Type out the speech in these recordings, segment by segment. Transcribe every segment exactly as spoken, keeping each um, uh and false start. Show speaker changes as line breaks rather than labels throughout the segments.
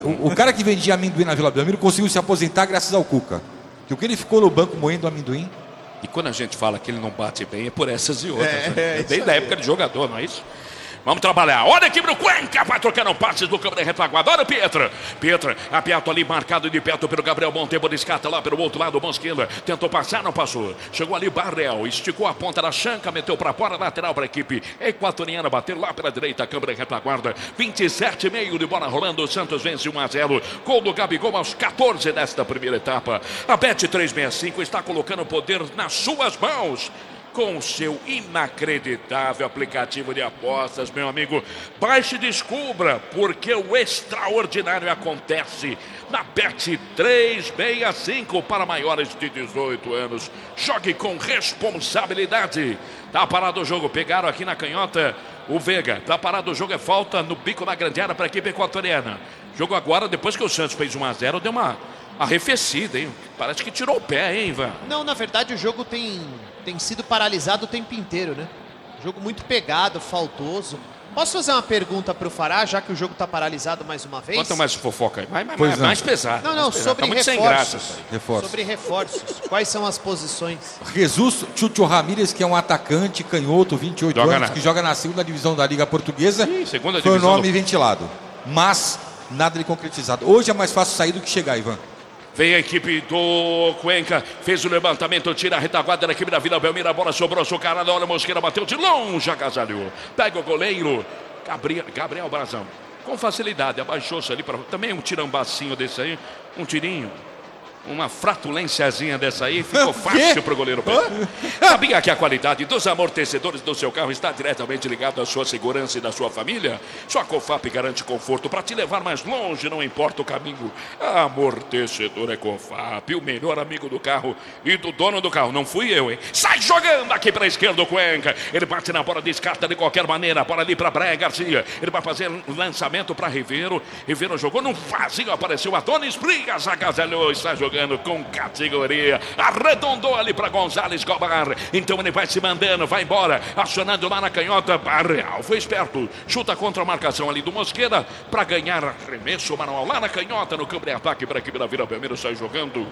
O, o cara que vendia amendoim na Vila Belmiro conseguiu se aposentar graças ao Cuca. Que o que ele ficou no banco moendo amendoim.
E quando a gente fala que ele não bate bem, é por essas e outras.
É,
né?
é,
é desde a época de jogador, não é isso? Vamos trabalhar. Olha aqui pro Cuenca, vai trocando passes do campo de retaguarda. Olha o Pietra. Pietra, aperto ali, marcado de perto pelo Gabriel Monteiro. Descarta lá pelo outro lado, mão esquerda. Tentou passar, não passou. Chegou ali, Barrel. Esticou a ponta da chanca, meteu pra fora, lateral pra equipe equatoriana. Bateu lá pela direita, câmera de retaguarda. vinte e sete e meio de bola rolando. O Santos vence um a zero. Gol do Gabigol aos quatorze desta primeira etapa. A Bet trezentos e sessenta e cinco está colocando o poder nas suas mãos. Com o seu inacreditável aplicativo de apostas, meu amigo. Baixe e descubra, porque o extraordinário acontece na Bet trezentos e sessenta e cinco para maiores de dezoito anos. Jogue com responsabilidade. Tá parado o jogo, pegaram aqui na canhota o Veiga. Tá parado o jogo, é falta no bico da grande área para a equipe equatoriana. Jogo agora, depois que o Santos fez um a zero, deu uma arrefecida, hein? Parece que tirou o pé, hein, Ivan?
Não, na verdade o jogo tem, tem sido paralisado o tempo inteiro, né? Jogo muito pegado, faltoso. Posso fazer uma pergunta pro Fará, já que o jogo tá paralisado mais uma vez?
Conta mais fofoca aí, mais, mais,
Pois
mais
não.
pesado.
Não, não,
mais pesado.
sobre
Tá muito sem
reforços.
graça.
Reforço.
Sobre reforços. Quais são as posições?
Jesus Chucho Ramírez, que é um atacante canhoto, vinte e oito
Joga
anos,
na-
que joga na segunda divisão da Liga Portuguesa.
Ih, segunda
Foi o
divisão
nome
do-
ventilado. Mas nada de concretizado. Hoje é mais fácil sair do que chegar, Ivan.
Vem a equipe do Cuenca, fez o levantamento, tira a retaguarda da equipe da Vila Belmiro, a bola sobrou, Sucarada, olha, Mosqueira bateu de longe, agasalhou. Pega o goleiro, Gabriel, Gabriel Brazão, com facilidade, abaixou-se ali, pra, também um tirambacinho desse aí, um tirinho. Uma fratulênciazinha dessa aí ficou fácil pro goleiro Pedro. Sabia que a qualidade dos amortecedores do seu carro está diretamente ligada à sua segurança e da sua família? Só a Cofap garante conforto para te levar mais longe, não importa o caminho. Amortecedor é Cofap, o melhor amigo do carro e do dono do carro. Não fui eu, hein? Sai jogando aqui para a esquerda o Cuenca. Ele bate na bola, descarta de qualquer maneira. A bola ali para Brian Garcia. Ele vai fazer lançamento para Ribeiro. Ribeiro jogou num vazio, apareceu Adonis Brigas, agasalhou, está jogando. Jogando com categoria, arredondou ali para Gonzalez Gobar, então ele vai se mandando, vai embora, acionando lá na canhota, Barreal foi esperto, chuta contra a marcação ali do Mosqueira, para ganhar arremesso manual lá na canhota, no campo de ataque para a equipe da Vila Belmiro, sai jogando.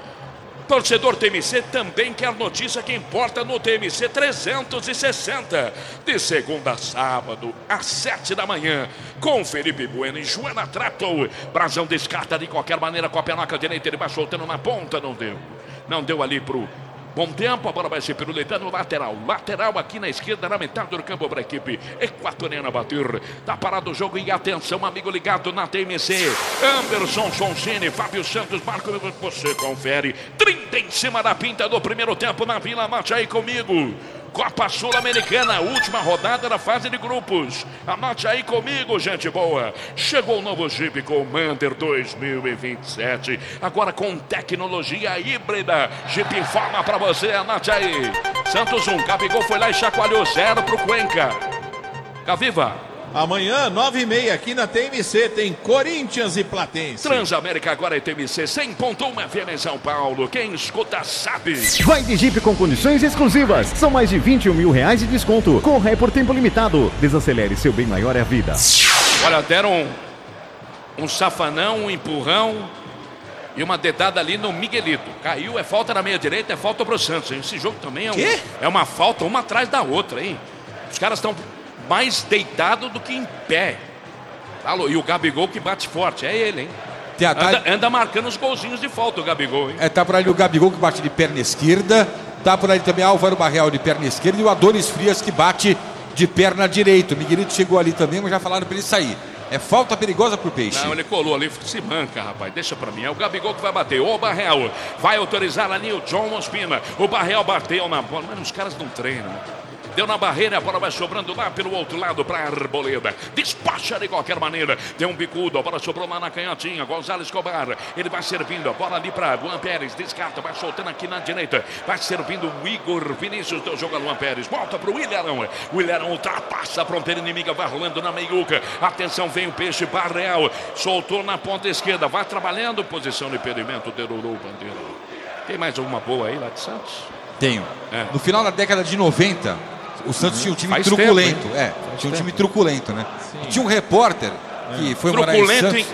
Torcedor T M C também quer notícia que importa no T M C trezentos e sessenta. De segunda a sábado, às sete da manhã, com Felipe Bueno e Joana Trato. Brazão descarta de qualquer maneira com a penaca direita. Ele vai soltando na ponta, não deu. Não deu ali pro bom tempo, a bola vai ser piruletando, lateral. Lateral aqui na esquerda, na metade do campo para a equipe equatoriana bater. Tá parado o jogo e atenção, amigo ligado na T M C. Anderson Sonsini, Fábio Santos, Marco, você confere. trinta em cima da pinta do primeiro tempo na Vila, Mate aí comigo. Copa Sul-Americana, última rodada da fase de grupos. Anote aí comigo, gente boa. Chegou o novo Jeep Commander dois mil e vinte e sete. Agora com tecnologia híbrida. Jeep informa pra você, anote aí. Santos um, Gabigol foi lá e chacoalhou zero pro Cuenca. Gaviva.
Amanhã, nove e meia, aqui na T M C, tem Corinthians e Platense.
Transamérica agora é T M C cem ponto um F M em São Paulo. Quem escuta sabe.
Vai de Jeep com condições exclusivas. São mais de vinte e um mil reais de desconto. Corre por tempo limitado. Desacelere, seu bem maior é a vida.
Olha, deram um, um safanão, um empurrão e uma dedada ali no Miguelito. Caiu, é falta na meia direita, é falta pro Santos. Esse jogo também é, um, é uma falta uma atrás da outra, hein? Os caras estão mais deitado do que em pé. Falou, e o Gabigol que bate forte, é ele, hein? Anda, anda marcando os golzinhos de falta o Gabigol, hein?
É, tá por ali o Gabigol que bate de perna esquerda, tá por ali também Álvaro Barreal de perna esquerda e o Adonis Frias que bate de perna direita. O Miguelito chegou ali também, mas já falaram pra ele sair. É falta perigosa pro Peixe.
Não, ele colou ali, se manca, rapaz, deixa pra mim. É o Gabigol que vai bater, o Barreal vai autorizar ali o John Ospina. O Barreal bateu na bola, mas os caras não treinam. Deu na barreira, a bola vai sobrando lá pelo outro lado para Arboleda. Despacha de qualquer maneira. Deu um bicudo, a bola sobrou lá na canhotinha. Gonzalez Cobar, ele vai servindo. A bola ali para Luan Pérez, descarta, vai soltando aqui na direita. Vai servindo o Igor Vinícius, deu jogo a Luan Pérez. Volta para o William. O William ultrapassa a fronteira inimiga, vai rolando na meiuca. Atenção, vem o Peixe, Barreal. Soltou na ponta esquerda, vai trabalhando. Posição de impedimento, derrubou o bandeira. Tem mais alguma boa aí lá de Santos?
Tenho.
É.
No final da década de noventa, o Santos tinha um time
Faz
truculento.
tempo,
é,
Faz
tinha um
tempo.
time truculento, né? E tinha um repórter que foi morar em
Truculento
Santos.
em,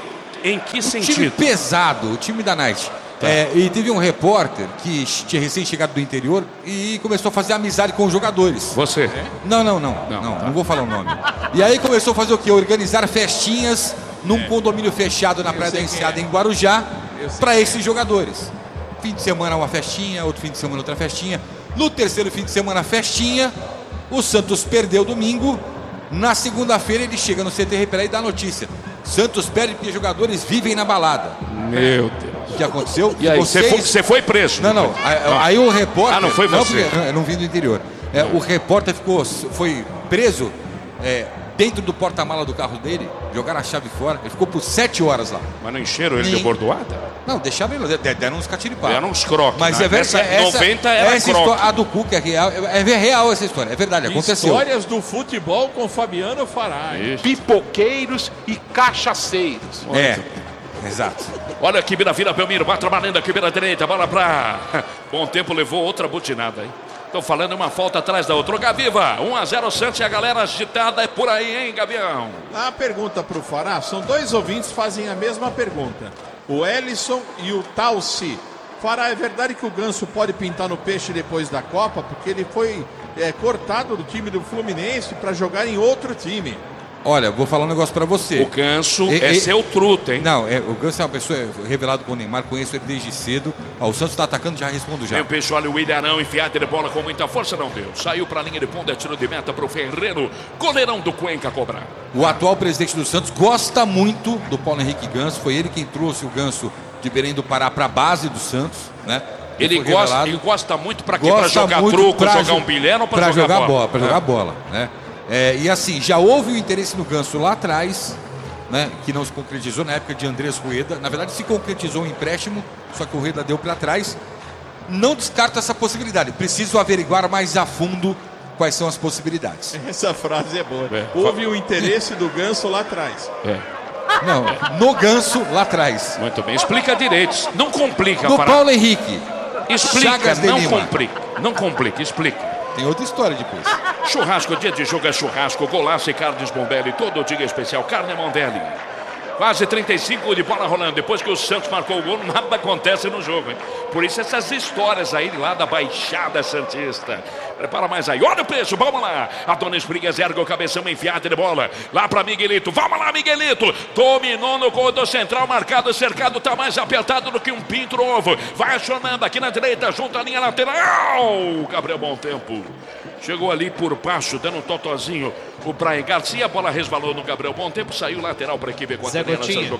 Em que
O time
sentido?
pesado, o time da Night.
Tá.
É, e teve um repórter que tinha recém-chegado do interior e começou a fazer amizade com os jogadores.
Você?
Não, não, não. Não,
Não,
não,
tá.
não vou falar o nome. E aí começou a fazer o quê? Organizar festinhas num condomínio fechado na Praia da Enseada, em Guarujá, para esses jogadores. Fim de semana uma festinha, outro fim de semana outra festinha. No terceiro fim de semana, festinha. O Santos perdeu domingo. Na segunda-feira ele chega no C T Repelé e dá a notícia. Santos perde porque jogadores vivem na balada.
Meu Deus.
O que aconteceu?
E aí, você
Vocês-
foi, você foi preso?
Não, não. Aí, aí o repórter.
Ah, não foi você.
porque eu não vim do interior. É, o repórter ficou, foi preso é, dentro do porta-mala do carro dele, jogaram a chave fora. Ele ficou por sete horas lá.
Mas não encheram ele
Nem-
de bordoada?
Não, deixaram ele, de- deram uns catiripau.
Deram uns croques.
Mas
né?
é verdade.
Essa noventa era
essa
croque.
história, a do Cuca é real. É, é real essa história. É verdade, aconteceu.
Histórias do futebol com Fabiano Fará. hein?
Pipoqueiros e cachaceiros.
É, exato.
Olha aqui, Vira-Vira, Belmiro, vai trabalhando aqui pela direita, bola pra... Bom tempo, levou outra butinada, hein? Tô falando uma falta atrás da outra. Gaviva, um a zero Santos e a galera agitada é por aí, hein, Gavião?
A pergunta para o Fará, são dois ouvintes que fazem a mesma pergunta. O Ellison e o Talci. Fará, é verdade que o Ganso pode pintar no peixe depois da Copa? Porque ele foi é, cortado do time do Fluminense para jogar em outro time.
Olha, vou falar um negócio pra você.
O Ganso
E-
é
e-
seu truto, hein?
Não, é, o Ganso é uma pessoa é, revelado com o Neymar, conheço ele desde cedo. Ó, o Santos tá atacando, já respondo já.
Tem o peixe, olha o Ilharão, enfiada de bola com muita força, não deu. Saiu pra linha de fundo, é tiro de meta pro Ferreiro. Goleirão do Cuenca cobrar.
O atual presidente do Santos gosta muito do Paulo Henrique Ganso. Foi ele quem trouxe o Ganso de Belém do Pará para a base do Santos, né?
Ele
foi
gosta,
revelado.
ele gosta muito pra quê? Pra
Gosta
jogar
muito
truco,
pra
jogar
jo-
um bilhão ou pra,
pra
jogar,
jogar bola,
bola?
para jogar bola, né? É, e assim, já houve o interesse no Ganso lá atrás, né? Que não se concretizou na época de Andrés Rueda. Na verdade, se concretizou um empréstimo, só que o Rueda deu para trás. Não descarto essa possibilidade. Preciso averiguar mais a fundo quais são as possibilidades.
Essa frase é boa.
É.
Houve o interesse do Ganso lá atrás.
É.
Não, no Ganso lá atrás.
Muito bem, explica direito. Não complica,
No
Fará.
Paulo Henrique.
Explica,
Chagas de
não
Lima.
complica. Não complica, explica.
Tem outra história depois.
Churrasco, dia de jogo é churrasco. Golaço e carnes Mondelli. Todo dia especial. Carne Mondelli. Quase trinta e cinco de bola rolando. Depois que o Santos marcou o gol, nada acontece no jogo, hein? Por isso essas histórias aí lá da Baixada Santista. Prepara mais aí. Olha o preço, vamos lá. Adonis Frigas ergue o cabeção enfiado de bola. Lá para Miguelito. Vamos lá, Miguelito. Dominou no corredor central, marcado, cercado. Tá mais apertado do que um pinto ovo. Vai acionando aqui na direita, junto à linha lateral. Gabriel Bom Tempo. Chegou ali por baixo, dando um totozinho. O Brian Garcia, a bola resvalou no Gabriel Bom Tempo, saiu lateral para a equipe equatoriana.
Zé Gotinha.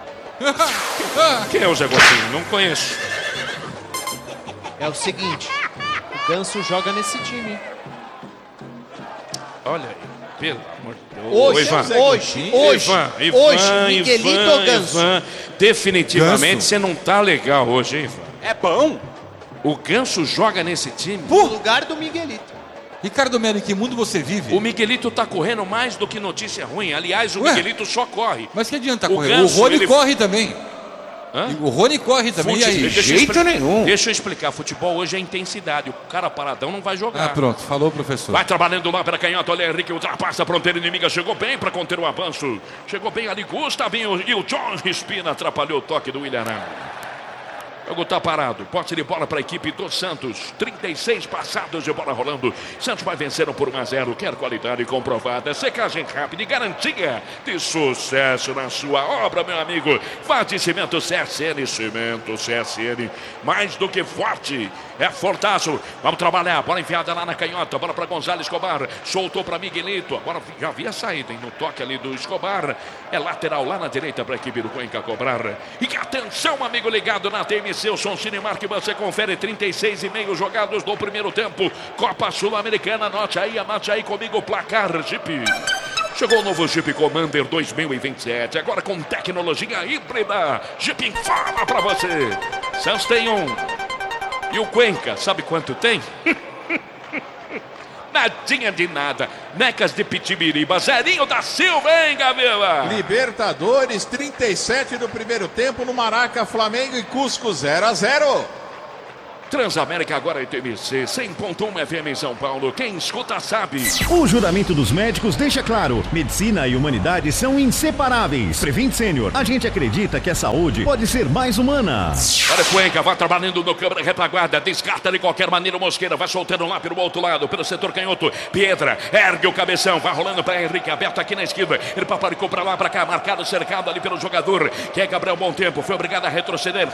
Jogando. Quem é o Zé Gotinho? Não conheço.
É o seguinte, o Ganso joga nesse time.
Olha aí, pelo amor de Deus.
Hoje,
Ô, Ivan.
hoje, hoje,
Ivan, Ivan,
hoje, Miguelito
Ivan,
ou Ganso?
Ivan, definitivamente
Ganso.
você não tá legal hoje, hein, Ivan?
É bom.
O Ganso joga nesse time?
No lugar do Miguelito.
Ricardo Melo, em que mundo você vive?
O Miguelito tá correndo mais do que notícia ruim. Aliás, o
Ué?
Miguelito só corre.
Mas que adianta
O
correr?
Ganso,
o Rony
ele-
corre também.
Hã?
O Rony corre também.
Fute-
E aí?
deixa eu
jeito
expli-
nenhum.
Deixa eu explicar. Futebol hoje é intensidade. O cara paradão não vai jogar.
Ah, pronto. Falou, professor.
Vai trabalhando lá para canhota, olha Henrique, ultrapassa a fronteira inimiga, chegou bem para conter o avanço. Chegou bem ali, Gustavinho e o John Espina atrapalhou o toque do William. O jogo tá parado, posse de bola para a equipe do Santos. trinta e seis passados de bola rolando. Santos vai vencendo por um a zero. Quer qualidade comprovada, secagem rápida e garantia de sucesso na sua obra, meu amigo. Vá de Cimento C S N, Cimento C S N, mais do que forte. É fortaço. Vamos trabalhar. Bola enfiada lá na canhota. Bola para Gonzalo Escobar. Soltou para Miguelito. Agora já havia saído, hein? No toque ali do Escobar. É lateral lá na direita para a equipe do Cuenca cobrar. E atenção, amigo ligado na T M C. O Som Cinemark, que você confere trinta e seis e meio jogados do primeiro tempo. Copa Sul-Americana. Anote aí, anote aí comigo o placar, Jeep. Chegou o novo Jeep Commander dois mil e vinte e sete. Agora com tecnologia híbrida. Jeep fala para você. Santos tem um. E o Cuenca, sabe quanto tem? Nadinha de nada. Necas de Pitibiriba. Zerinho da Silva, hein, Gavila?
Libertadores, trinta e sete do primeiro tempo no Maraca, Flamengo e Cusco zero a zero.
Transamérica agora é T M C, cem ponto um F M em São Paulo. Quem escuta sabe.
O juramento dos médicos deixa claro: medicina e humanidade são inseparáveis. Prevent Senior, a gente acredita que a saúde pode ser mais humana.
Olha, Cuenca vai trabalhando no câmera retaguarda, descarta de qualquer maneira o Mosqueira, vai soltando lá pelo outro lado, pelo setor canhoto. Piedra ergue o cabeção, vai rolando para Henrique, aberto aqui na esquerda. Ele paparicou para lá, para cá, marcado, cercado ali pelo jogador, que é Gabriel Bom Tempo. Foi obrigado a retroceder.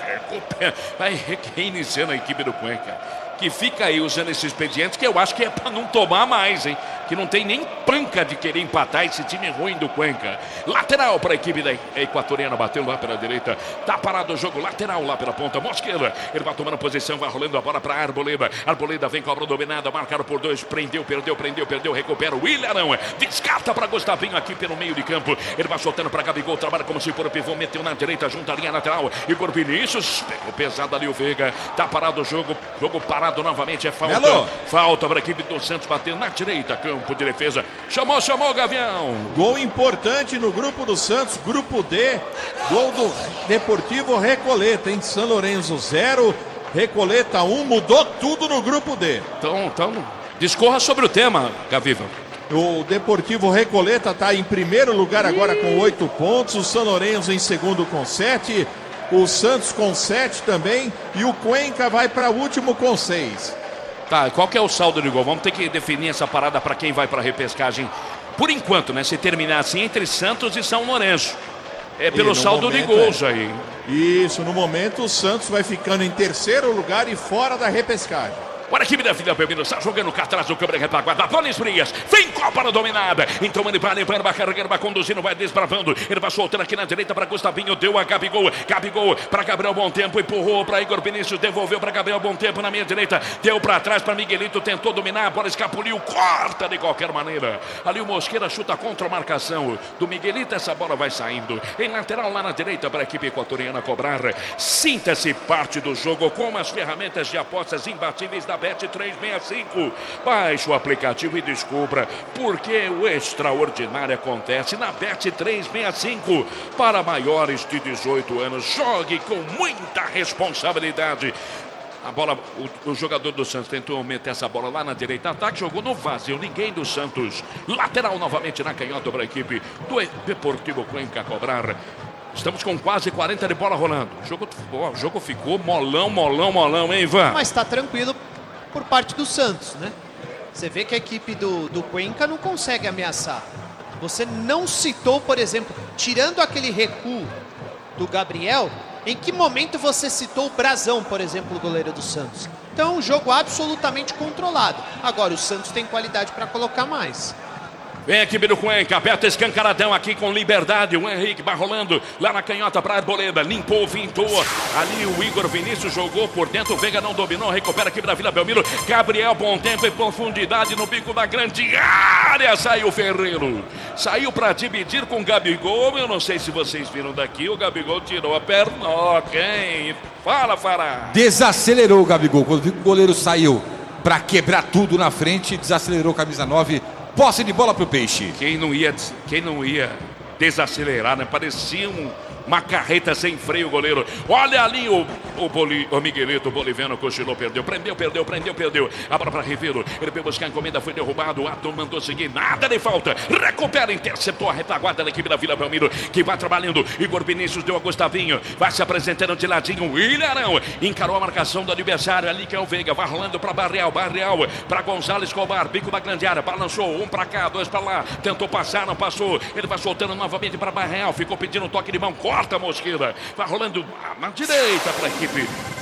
Vai reiniciando a equipe do Cuenca, que fica aí usando esse expediente, que eu acho que é para não tomar mais, hein? Que não tem nem panca de querer empatar esse time ruim do Cuenca. Lateral para a equipe da equatoriana, bateu lá pela direita, tá parado o jogo, lateral lá pela ponta, Mosqueira, ele vai tomando posição, vai rolando a bola para Arboleda. Arboleda vem, cobra dominada, marcado por dois, prendeu, perdeu, prendeu, perdeu, recupera o Ilharão, descarta para Gustavinho aqui pelo meio de campo, ele vai soltando para Gabigol, trabalha como se for o pivô, meteu na direita, junto à linha lateral, Igor Vinícius, pegou pesado ali o Veiga, tá parado o jogo, jogo parado novamente, é falta,
Melo.
falta para a equipe do Santos, batendo na direita, campo de defesa, chamou, chamou o Gavião.
Gol importante no grupo do Santos, grupo D, gol do Deportivo Recoleta, em São Lourenço zero, Recoleta um, mudou tudo no grupo D.
Então, então discorra sobre o tema, Gaviva.
O Deportivo Recoleta está em primeiro lugar agora com oito pontos, o São Lourenço em segundo com sete, o Santos com sete também, e o Cuenca vai para o último com seis.
Tá, qual que é o saldo de gol? Vamos ter que definir essa parada para quem vai para a repescagem. Por enquanto, né? Se terminar assim, entre Santos e São Lourenço. É pelo saldo
momento,
de gols
é.
aí.
Isso, no momento o Santos vai ficando em terceiro lugar e fora da repescagem.
Olha a equipe da Vila Belmiro, está jogando cá atrás do câmera retaguarda, Adonis Frias, vem Copa dominada, então ele vai levando, vai carregando, vai conduzindo, vai desbravando, ele vai soltando aqui na direita para Gustavinho, deu a Gabigol, Gabigol para Gabriel Bom Tempo, empurrou para Igor Vinícius, devolveu para Gabriel Bom Tempo na minha direita, deu para trás para Miguelito, tentou dominar, a bola escapuliu, corta de qualquer maneira, ali o Mosqueira chuta contra a marcação do Miguelito, essa bola vai saindo, em lateral lá na direita para a equipe equatoriana cobrar, sinta-se parte do jogo com as ferramentas de apostas imbatíveis da Bet trezentos e sessenta e cinco. Baixe o aplicativo e descubra por que o extraordinário acontece na Bet trezentos e sessenta e cinco. Para maiores de dezoito anos, jogue com muita responsabilidade. A bola, o, o jogador do Santos tentou meter essa bola lá na direita, ataque, jogou no vazio, ninguém do Santos. Lateral novamente na canhota para a equipe do Deportivo Cuenca cobrar. Estamos com quase quarenta de bola rolando. O jogo, o jogo ficou molão, molão, molão, hein, Ivan?
Mas está tranquilo por parte do Santos, né? Você vê que a equipe do, do Cuenca não consegue ameaçar. Você não citou, por exemplo, tirando aquele recuo do Gabriel, em que momento você citou o Brazão, por exemplo, o goleiro do Santos? Então, um jogo absolutamente controlado. Agora, o Santos tem qualidade para colocar mais.
Vem a equipe do Cuenca, aberta escancaradão aqui com liberdade. O Henrique vai rolando lá na canhota para a Arboleda. Limpou, vintou. Ali o Igor Vinícius jogou por dentro. O Veiga não dominou. Recupera a equipe da Vila Belmiro. Gabriel, bom tempo e profundidade no bico da grande área. Saiu o Ferreiro. Saiu para dividir com o Gabigol. Eu não sei se vocês viram daqui. O Gabigol tirou a pernoca, hein? Fala, Fará.
Desacelerou o Gabigol. Quando viu que o goleiro saiu para quebrar tudo na frente, desacelerou camisa nove. Posse de bola pro Peixe.
Quem não ia, quem não ia desacelerar, né? Parecia um, uma carreta sem freio o goleiro. Olha ali o, o, Boli, o Miguelito, o boliviano, cochilou, perdeu, prendeu, perdeu, prendeu, perdeu. A bola para Ribeiro, ele veio buscar a encomenda, foi derrubado, o Atom mandou seguir, nada de falta. Recupera, interceptou a retaguarda da equipe da Vila Belmiro, que vai trabalhando. Igor Vinícius deu a Gustavinho, vai se apresentando de ladinho. O Ilharão encarou a marcação do adversário, ali que é o Veiga, vai rolando para Barreal, Barreal, para Gonzalez Cobar, bico da grande área, balançou, um para cá, dois para lá, tentou passar, não passou. Ele vai soltando novamente para Barreal, ficou pedindo um toque de mão, corta a Mosqueira, vai rolando na direita para a equipe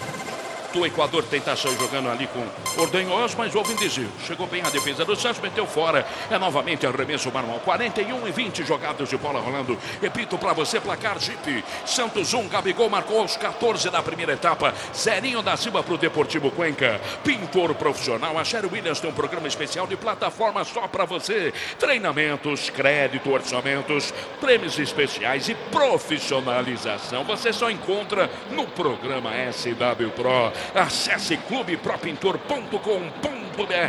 do Equador, tentação jogando ali com Ordenhoz, mas houve um desvio. Chegou bem a defesa do Santos, meteu fora. É novamente arremesso manual. quarenta e um e vinte jogados de bola rolando. Repito para você, placar Jeep. Santos um, Gabigol marcou aos quatorze da primeira etapa. Zerinho da Silva para o Deportivo Cuenca. Pintor profissional. A Sherry Williams tem um programa especial de plataforma só para você. Treinamentos, crédito, orçamentos, prêmios especiais e profissionalização. Você só encontra no programa S W Pro. Acesse clube pro pintor ponto com ponto br.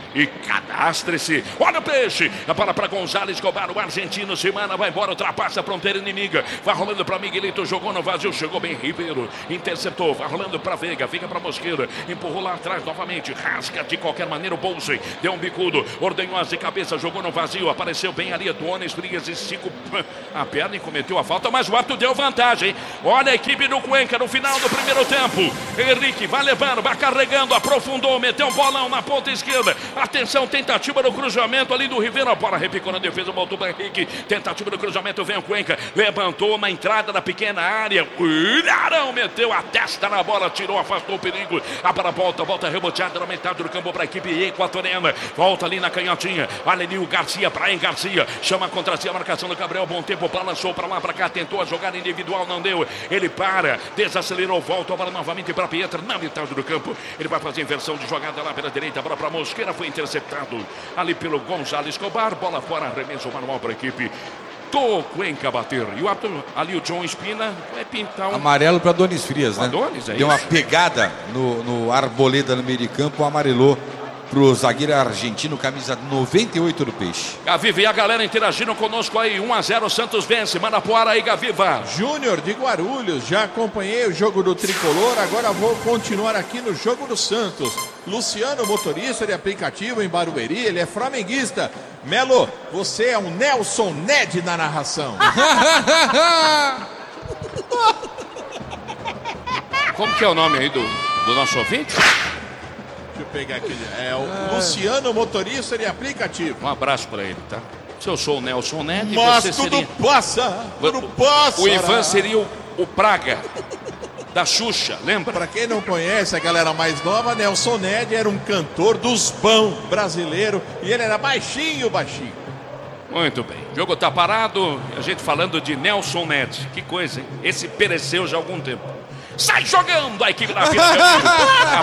e cadastre-se. Olha o peixe. A bola para Gonzalo Escobar, o argentino. Semana vai embora, ultrapassa a fronteira inimiga. Vai rolando para Miguelito, jogou no vazio, chegou bem Ribeiro. Interceptou, vai rolando para Veiga, Veiga para Mosqueira. Empurrou lá atrás novamente. Rasga de qualquer maneira o Bolsen. Deu um bicudo, ordenhou as de cabeça, jogou no vazio. Apareceu bem ali, Donis Frias e Cico. A perna e cometeu a falta, mas o árbitro deu vantagem. Olha a equipe do Cuenca no final do primeiro tempo. Henrique vai levando, vai carregando, aprofundou, meteu um bolão na ponta esquerda. Atenção, tentativa do cruzamento ali do Ribeiro. A bola repicou na defesa, voltou para Henrique. Tentativa do cruzamento, vem o Cuenca. Levantou uma entrada da pequena área. O Ilharão meteu a testa na bola, tirou, afastou o perigo. A bola volta, volta reboteada na metade do campo para a equipe equatoriana. Volta ali na canhotinha. Olha ali o Garcia, Brian Garcia. Chama contra si a marcação do Gabriel. Bom tempo, balançou para lá, para cá. Tentou a jogada individual, não deu. Ele para, desacelerou, volta a bola novamente para Pietra na metade do campo. Ele vai fazer inversão de jogada lá pela direita. A bola para Mosqueira, foi interceptado ali pelo Gonzalo Escobar. Bola fora, arremesso manual para a equipe do Cuenca bater. E o árbitro ali, o John Espina, vai pintar um...
Amarelo para Donis Frias, né?
Adonis, é
Deu
isso?
uma pegada no, no Arboleda no meio de campo, amarelou pro zagueiro argentino, camisa noventa e oito do Peixe.
Gaviva e a galera interagindo conosco aí. um a zero, Santos vence. Manda pro ar aí, Gaviva.
Júnior de Guarulhos, já acompanhei o jogo do Tricolor, agora vou continuar aqui no jogo do Santos. Luciano, motorista de aplicativo em Barueri, ele é flamenguista. Melo, você é um Nelson Ned na narração.
Como que é o nome aí do, do nosso ouvinte?
Deixa eu pegar aqui. É o Luciano, motorista de aplicativo.
Um abraço para ele, tá? Se eu sou o Nelson Ned,
Mas
você
tudo
seria...
passa, tudo passa.
O Ivan seria o, o Praga da Xuxa, lembra?
Para quem não conhece, a galera mais nova, Nelson Ned era um cantor dos bão brasileiro e ele era baixinho, baixinho.
Muito bem. O jogo tá parado, a gente falando de Nelson Ned. Que coisa, hein? Esse pereceu já há algum tempo. Sai jogando a equipe da Vila Belmiro.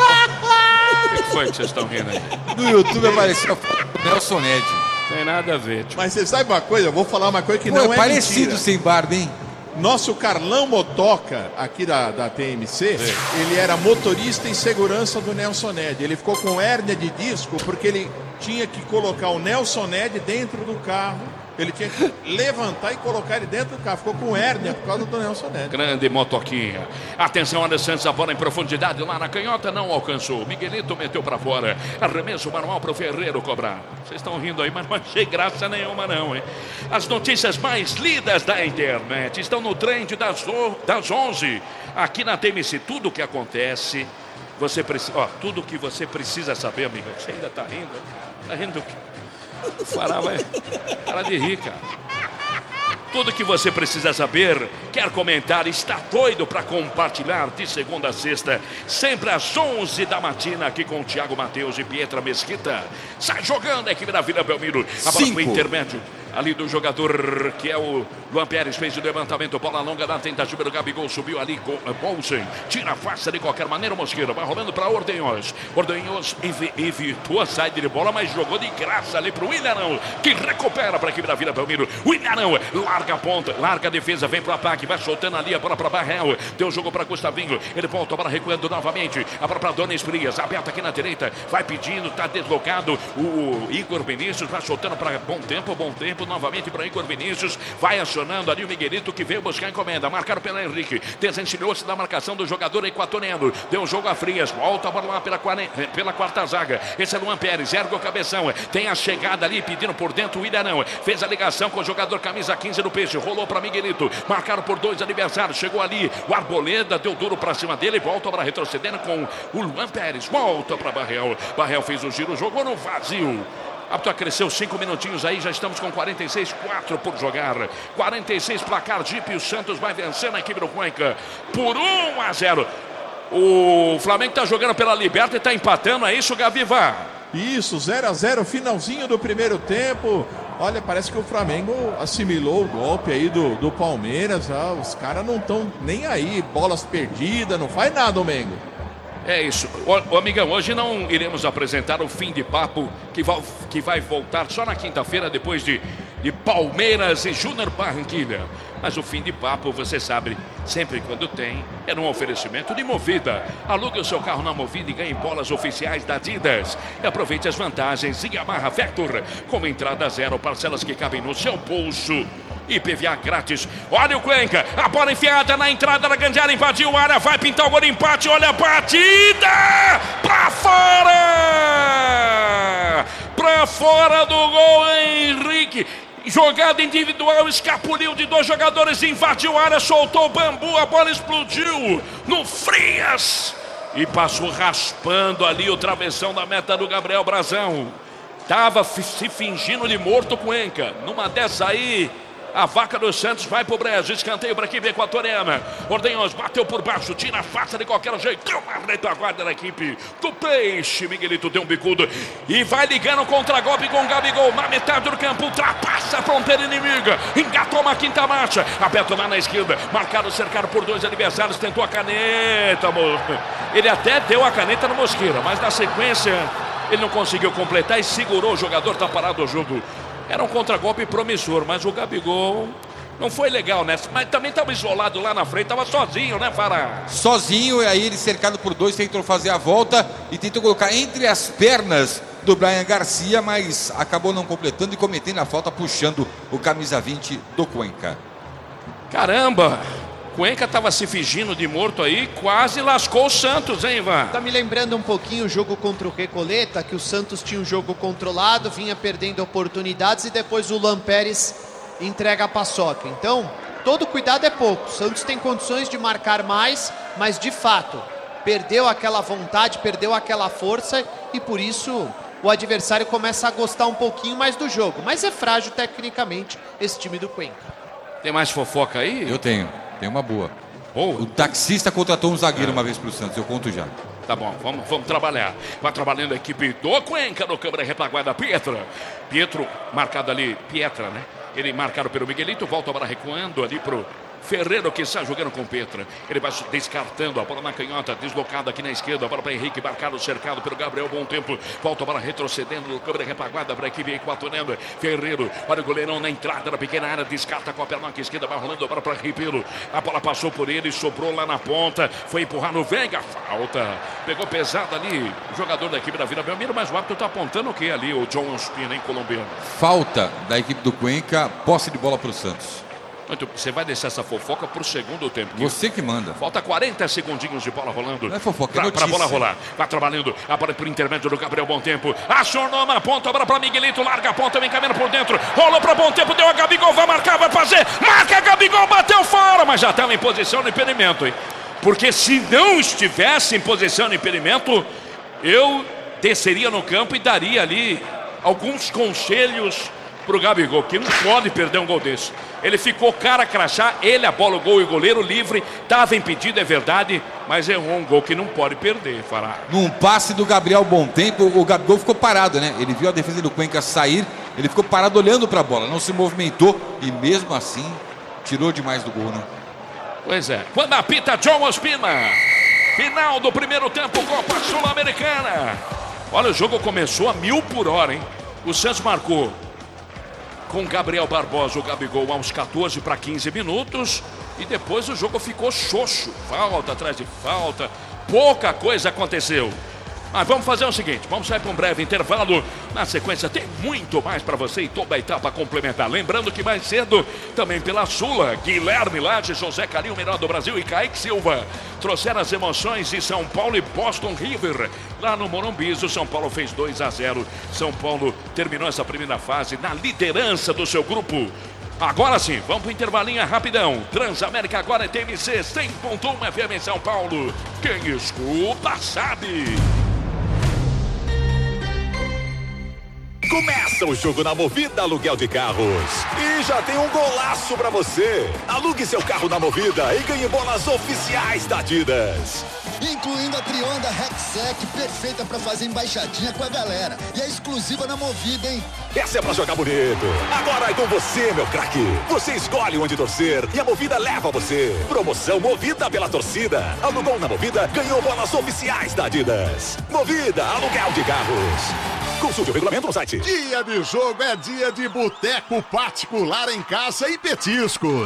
O que foi que vocês estão rindo aí?
No YouTube apareceu a foto do Nelson Ned.
Tem nada a ver, tipo.
Mas você sabe uma coisa? Eu vou falar uma coisa que
Pô,
não
é
é
parecido
mentira.
sem barba, hein?
Nosso Carlão Motoca, aqui da, da T M C, é. ele era motorista e segurança do Nelson Ned. Ele ficou com hérnia de disco porque ele tinha que colocar o Nelson Ned dentro do carro. Ele tinha que levantar e colocar ele dentro do carro. Ficou com hérnia por causa do Nelson Ned.
Grande motoquinha. Atenção, Alessandro, a bola em profundidade lá na canhota, não alcançou. Miguelito meteu para fora. Arremesso manual para o Ferreiro cobrar. Vocês estão rindo aí, mas não achei graça nenhuma não, hein? As notícias mais lidas da internet estão no trend das, das onze. Aqui na T M C, tudo o que acontece, você precisa... Ó, tudo que você precisa saber, amigo. Você ainda tá rindo? Tá rindo do quê? O Fará vai... Para de rir, cara. Tudo que você precisa saber, quer comentar, está doido para compartilhar de segunda a sexta, sempre às onze da matina, aqui com o Thiago Matheus e Pietra Mesquita. Sai jogando a equipe da Vila Belmiro. A bola pro intermédio ali do jogador que é o Luan Pérez, fez o levantamento, bola longa na tentativa do Gabigol, subiu ali com o Bolsen, tira a face de qualquer maneira, o Mosqueira vai rolando para Ordenhoz. Ordenhoz ev evitou a saída de bola, mas jogou de graça ali para o Ilharão, que recupera para a equipe da Vila Belmiro. O Ilharão larga a ponta, larga a defesa, vem para o ataque, vai soltando ali a bola para Barrel, deu jogo para Gustavinho, ele volta a bola recuando novamente, a bola para Donis Frias, aberta aqui na direita, vai pedindo, está deslocado, o Igor Vinícius vai soltando para bom tempo, bom tempo, novamente para Igor Vinícius, vai acionando ali o Miguelito que veio buscar a encomenda, marcado pelo Henrique, desencilhou-se da marcação do jogador equatoriano, deu jogo a Frias, volta a bola lá pela, pela quarta zaga, esse é Luan Pérez, ergue o cabeção, tem a chegada ali pedindo por dentro o Ilharão, fez a ligação com o jogador camisa quinze do Peixe, rolou para Miguelito, marcado por dois adversários, chegou ali o Arboleda, deu duro para cima dele, volta para retrocedendo com o Luan Pérez, volta para Barrel, Barrel fez o giro, jogou no vazio. A Apto cresceu cinco minutinhos aí, já estamos com quarenta e seis, quatro por jogar. quarenta e seis placar Jeep e o Santos vai vencendo a equipe do Cuenca por um a zero. O Flamengo está jogando pela Liberta e está empatando, é isso, Gaviva?
Isso, zero a zero, finalzinho do primeiro tempo. Olha, parece que o Flamengo assimilou o golpe aí do, do Palmeiras. Ah, os caras não estão nem aí, bolas perdidas, não faz nada o Mengo.
É isso. Ô, ô, amigão, hoje não iremos apresentar o fim de papo que vai, que vai voltar só na quinta-feira, depois de, de Palmeiras e Júnior Barranquilla. Mas o fim de papo, você sabe, Sempre quando tem, é um oferecimento de Movida. Alugue o seu carro na Movida e ganhe bolas oficiais da Adidas. E aproveite as vantagens em Yamaha Vector, com entrada zero, parcelas que cabem no seu bolso. I P V A grátis. Olha o Cuenca, a bola enfiada na entrada da grande área, invadiu a área, vai pintar o gol de empate, olha a batida! Pra fora! Pra fora do gol, Henrique. Jogada individual, escapuliu de dois jogadores, invadiu a área, soltou o bambu, a bola explodiu no Frias e passou raspando ali o travessão da meta do Gabriel Brazão. Tava se fingindo de morto Cuenca. Numa dessa aí, a vaca dos Santos vai pro Brejo, escanteio para a equipe equatoriana. Ordenhos bateu por baixo, tira a faça de qualquer jeito. Uma retaguarda da equipe do Peixe. Miguelito deu um bicudo e vai ligando contra-golpe com o Gabigol. Na metade do campo, ultrapassa a fronteira inimiga. Engatou uma quinta marcha. Aberto lá na esquerda. Marcado, cercado por dois adversários. Tentou a caneta. Ele até deu a caneta no Mosqueira, mas na sequência ele não conseguiu completar e segurou o jogador. Tá parado o jogo. Era um contragolpe promissor, mas o Gabigol não foi legal nessa. Mas também estava isolado lá na frente, estava sozinho, né, Fará?
Sozinho, e aí ele cercado por dois, tentou fazer a volta e tentou colocar entre as pernas do Brian Garcia, mas acabou não completando e cometendo a falta, puxando o camisa vinte do Cuenca.
Caramba! Cuenca estava se fingindo de morto aí, quase lascou o Santos, hein, Ivan?
Tá me lembrando um pouquinho o jogo contra o Recoleta, que o Santos tinha um jogo controlado, vinha perdendo oportunidades e depois o Luan Pérez entrega a paçoca. Então, todo cuidado é pouco. O Santos tem condições de marcar mais, mas de fato, perdeu aquela vontade, perdeu aquela força e por isso o adversário começa a gostar um pouquinho mais do jogo. Mas é frágil tecnicamente esse time do Cuenca.
Tem mais fofoca aí?
Eu tenho. Tem uma boa.
Oh.
O taxista contratou um zagueiro é. uma vez pro Santos, eu conto já.
Tá bom, vamos, vamos trabalhar. Vai trabalhando a equipe do Cuenca no câmera retaguarda Pietra. Pietro marcado ali, Pietra, né? Ele marcado pelo Miguelito, volta agora recuando ali pro Ferreiro, que está jogando com Petra. Ele vai descartando a bola na canhota, deslocada aqui na esquerda, a bola para Henrique, marcado, cercado pelo Gabriel, bom tempo. Volta a bola retrocedendo no câmera repaguada para a equipe equatoriana. Ferreiro, olha o goleirão na entrada da pequena área, descarta com a perna esquerda, vai rolando a bola para Ribeiro. A bola passou por ele, sobrou lá na ponta, foi empurrar no Veiga, falta. Pegou pesado ali, o jogador da equipe da Vila Belmiro, mas o árbitro está apontando o que ali, o John Ospina, em colombiano?
Falta da equipe do Cuenca, posse de bola para o Santos.
Muito, você vai deixar essa fofoca pro segundo tempo.
Você que manda.
Falta quarenta segundinhos de bola rolando.
Não é fofoca, é
pra, pra bola rolar. Vai trabalhando. A bola por intermédio do Gabriel, bom tempo. Acionou na ponta, a bola pra Miguelito. Larga a ponta, vem caminhando por dentro. Rolou pra bom tempo, deu a Gabigol. Vai marcar, vai fazer. Marca, Gabigol, bateu fora. Mas já estava em posição de impedimento, hein? Porque se não estivesse em posição de impedimento, eu desceria no campo e daria ali alguns conselhos pro Gabigol, que não pode perder um gol desse. Ele ficou cara crachá, ele, a bola, o gol e o goleiro livre, estava impedido, é verdade, mas errou um gol que não pode perder, Fará.
Num passe do Gabriel bom tempo, o Gabigol ficou parado, né? Ele viu a defesa do Cuenca sair, ele ficou parado olhando para a bola, não se movimentou e mesmo assim tirou demais do gol, né?
Pois é. Quando apita John Ospina, final do primeiro tempo, Copa Sul-Americana. Olha, o jogo começou a mil por hora, hein? O Santos marcou com Gabriel Barbosa, o Gabigol, aos quatorze para quinze minutos. E depois o jogo ficou xoxo. Falta atrás de falta. Pouca coisa aconteceu. Mas vamos fazer o seguinte, vamos sair para um breve intervalo. Na sequência tem muito mais para você e toda a etapa complementar. Lembrando que mais cedo, também pela Sula, Guilherme Lage, José Carinho, o melhor do Brasil, e Kaique Silva trouxeram as emoções de São Paulo e Boston River. Lá no Morumbi, o São Paulo fez dois a zero. São Paulo terminou essa primeira fase na liderança do seu grupo. Agora sim, vamos para o intervalinho rapidão. Transamérica agora é T M C cem ponto um F M em São Paulo. Quem escuta sabe.
Começa o jogo na Movida Aluguel de Carros. E já tem um golaço pra você. Alugue seu carro na Movida e ganhe bolas oficiais da Adidas.
Incluindo a Trionda Rexec, perfeita pra fazer embaixadinha com a galera. E é exclusiva na Movida, hein?
Essa é pra jogar bonito. Agora é com você, meu craque. Você escolhe onde torcer e a Movida leva você. Promoção Movida pela torcida. Alugou na Movida, ganhou bolas oficiais da Adidas. Movida Aluguel de Carros. Consulte o regulamento no site.
Dia de jogo é dia de boteco particular em casa e petiscos.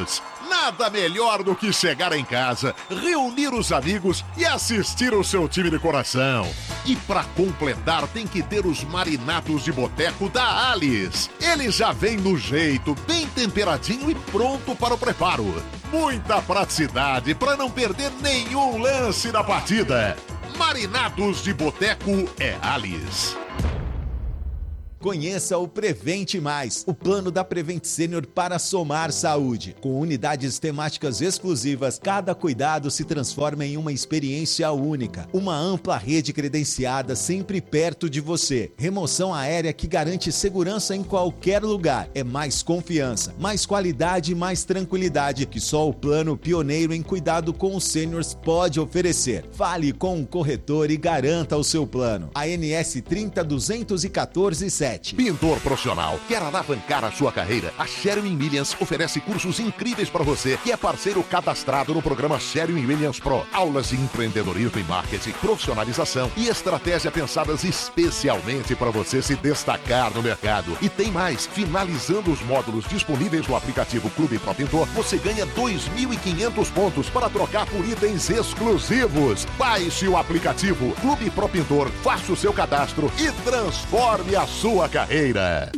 Nada melhor do que chegar em casa, reunir os amigos e assistir o seu time de coração. E para completar, tem que ter os marinados de boteco da Alice. Ele já vem no jeito, bem temperadinho e pronto para o preparo. Muita praticidade para não perder nenhum lance da partida. Marinados de boteco é Alice.
Conheça o Prevente Mais, o plano da Prevent Senior para somar saúde. Com unidades temáticas exclusivas, cada cuidado se transforma em uma experiência única. Uma ampla rede credenciada sempre perto de você. Remoção aérea que garante segurança em qualquer lugar. É mais confiança, mais qualidade e mais tranquilidade que só o plano pioneiro em cuidado com os seniors pode oferecer. Fale com um corretor e garanta o seu plano. A N S trinta duzentos e quatorze sete.
Pintor profissional, quer alavancar a sua carreira? A Sherwin-Williams oferece cursos incríveis para você que é parceiro cadastrado no programa Sherwin-Williams Pro. Aulas de empreendedorismo e marketing, profissionalização e estratégia pensadas especialmente para você se destacar no mercado. E tem mais, finalizando os módulos disponíveis no aplicativo Clube Pro Pintor, você ganha dois mil e quinhentos pontos para trocar por itens exclusivos. Baixe o aplicativo Clube Pro Pintor, faça o seu cadastro e transforme a sua carreira.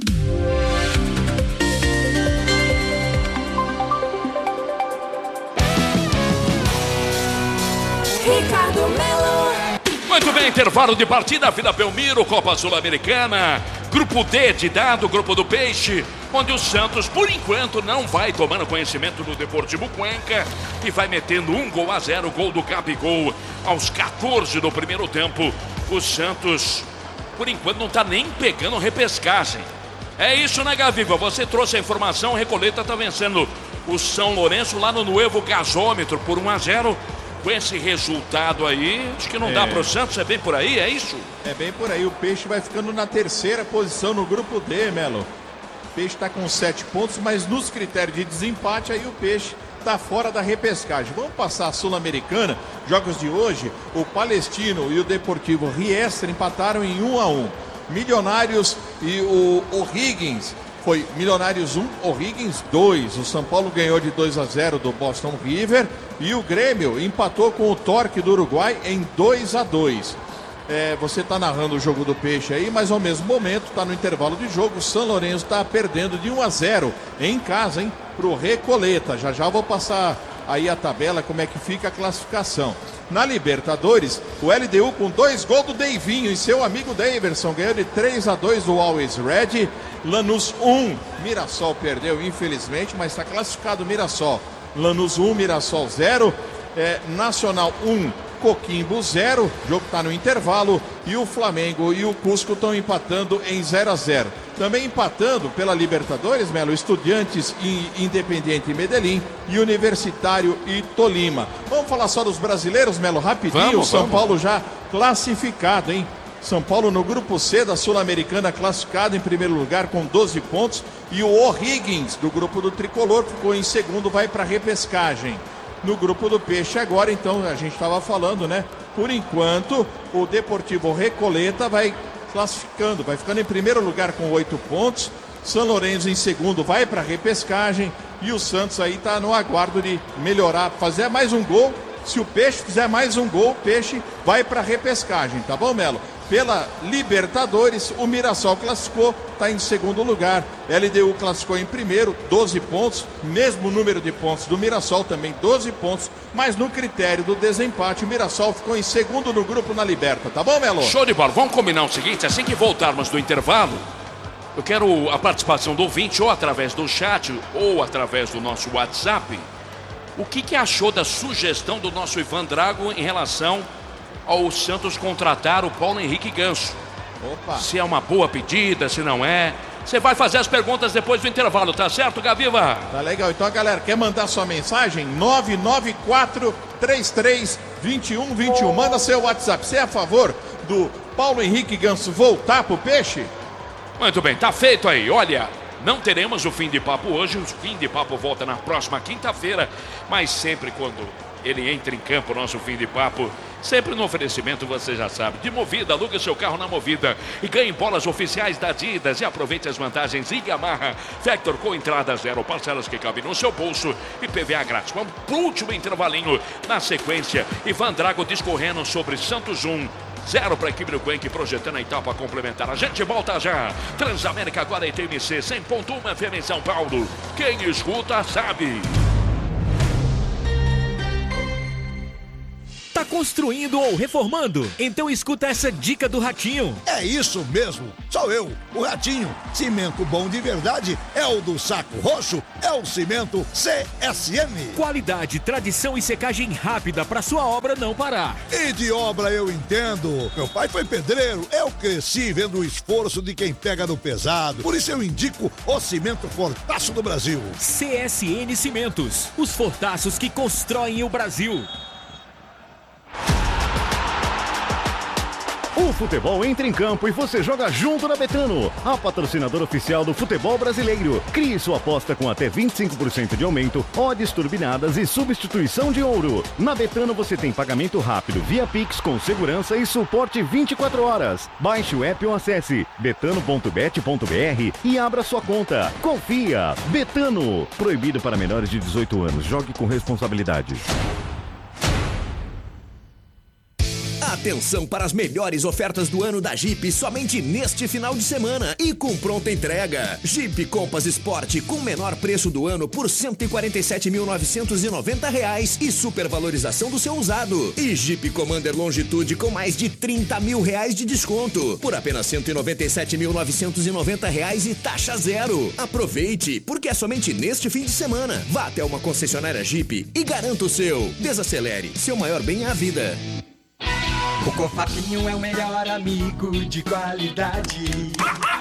Ricardo Melo. Muito bem, intervalo de partida, Vila Belmiro, Copa Sul-Americana, grupo D de dado, grupo do Peixe, onde o Santos, por enquanto, não vai tomando conhecimento do Deportivo Cuenca e vai metendo um gol a zero, gol do Gabigol aos quatorze do primeiro tempo. O Santos, por enquanto, não está nem pegando repescagem. É isso, né, Gaviva? Você trouxe a informação, Recoleta está vencendo o São Lourenço lá no Nuevo Gasômetro por um a zero. Com esse resultado aí, acho que não é. dá para o Santos, é bem por aí, é isso?
É bem por aí, o Peixe vai ficando na terceira posição no grupo D, Melo. O Peixe está com sete pontos, mas nos critérios de desempate, aí o Peixe está fora da repescagem. Vamos passar a Sul-Americana, jogos de hoje, o Palestino e o Deportivo Riestra empataram em um a um. Milionários e o O'Higgins, foi Milionários um, O'Higgins dois. O São Paulo ganhou de dois a zero do Boston River e o Grêmio empatou com o Torque do Uruguai em dois a dois. É, você está narrando o jogo do Peixe aí, mas ao mesmo momento está no intervalo de jogo. O São Lourenço está perdendo de um a zero em casa, hein, pro Recoleta. Já já vou passar aí a tabela, como é que fica a classificação. Na Libertadores, o L D U com dois gols do Deivinho e seu amigo Daverson ganhou de três a dois do Always Red. Lanús um, Mirassol perdeu infelizmente, mas está classificado o Mirassol. Lanús um, Mirassol zero, é, Nacional um, Coquimbo zero, o jogo está no intervalo e o Flamengo e o Cusco estão empatando em zero a zero. Também empatando pela Libertadores, Melo, Estudiantes e Independiente Medellín e Universitário e Tolima. Vamos falar só dos brasileiros, Melo, rapidinho. Vamos, São vamos. Paulo já classificado, hein? São Paulo no grupo C da Sul-Americana classificado em primeiro lugar com doze pontos e o O'Higgins do grupo do Tricolor ficou em segundo, vai para repescagem. No grupo do Peixe agora, então, a gente estava falando, né? Por enquanto, o Deportivo Recoleta vai classificando, vai ficando em primeiro lugar com oito pontos. São Lourenço em segundo vai para repescagem e o Santos aí está no aguardo de melhorar, fazer mais um gol. Se o Peixe fizer mais um gol, o Peixe vai para repescagem, tá bom, Melo? Pela Libertadores, o Mirassol classificou, está em segundo lugar. L D U classificou em primeiro, doze pontos, mesmo número de pontos do Mirassol, também doze pontos, mas no critério do desempate, o Mirassol ficou em segundo no grupo na Liberta, tá bom, Melo?
Show de bola, vamos combinar o seguinte, assim que voltarmos do intervalo, eu quero a participação do ouvinte, ou através do chat, ou através do nosso WhatsApp. O que, que achou da sugestão do nosso Ivan Drago em relação ao Santos contratar o Paulo Henrique Ganso?
Opa.
Se é uma boa pedida, se não é. Você vai fazer as perguntas depois do intervalo, tá certo, Gaviva?
Tá legal. Então, galera, quer mandar sua mensagem? nove nove quatro, três três, dois um dois um. Manda seu WhatsApp. Você é a favor do Paulo Henrique Ganso voltar pro Peixe?
Muito bem, tá feito aí. Olha, não teremos o Fim de Papo hoje. O Fim de Papo volta na próxima quinta-feira, mas sempre quando ele entra em campo, nosso fim de papo. Sempre no oferecimento, você já sabe, de Movida. Alugue seu carro na Movida e ganhe bolas oficiais da Adidas. E aproveite as vantagens Yamaha Factor com entrada zero, parcelas que cabem no seu bolso e P V A grátis. Vamos pro último intervalinho. Na sequência, Ivan Drago discorrendo sobre Santos um. Zero para a equipe do Cuenca, projetando a etapa complementar. A gente volta já. Transamérica agora é T M C cem ponto um F M em São Paulo. Quem escuta sabe.
Tá construindo ou reformando? Então escuta essa dica do Ratinho.
É isso mesmo, sou eu, o Ratinho. Cimento bom de verdade é o do Saco Roxo, é o cimento C S M.
Qualidade, tradição e secagem rápida para sua obra não parar.
E de obra eu entendo. Meu pai foi pedreiro, eu cresci vendo o esforço de quem pega no pesado. Por isso eu indico o cimento Fortaço do Brasil.
C S N Cimentos, os fortaços que constroem o Brasil.
O futebol entra em campo e você joga junto na Betano, a patrocinadora oficial do futebol brasileiro. Crie sua aposta com até vinte e cinco por cento de aumento, odds turbinadas e substituição de ouro. Na Betano você tem pagamento rápido via Pix com segurança e suporte vinte e quatro horas. Baixe o app ou acesse betano ponto bet ponto br e abra sua conta. Confia! Betano. Proibido para menores de dezoito anos. Jogue com responsabilidade.
Atenção para as melhores ofertas do ano da Jeep somente neste final de semana e com pronta entrega. Jeep Compass Sport com menor preço do ano por cento e quarenta e sete mil novecentos e noventa reais e supervalorização do seu usado. E Jeep Commander Longitude com mais de trinta mil reais de desconto por apenas cento e noventa e sete mil novecentos e noventa reais e taxa zero. Aproveite, porque é somente neste fim de semana. Vá até uma concessionária Jeep e garanta o seu. Desacelere, seu maior bem é a vida.
O Cofapinho é o melhor amigo de qualidade.